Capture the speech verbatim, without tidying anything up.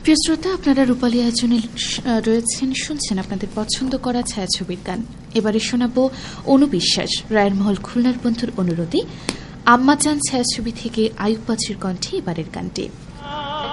প্রিয় শ্রোতা, আপনারা রূপালী আয়োজনে রয়েছেন, শুনছেন আপনাদের পছন্দ করা ছায়াছবির গান। এবারে শোনাবো অনুবিশ্বাস, রায়ের মহল খুলনার বন্ধুর অনুরোধে আম্মাজান ছায়াছবি থেকে আয়ুব বাচ্চুর কণ্ঠে এবারের গানটি।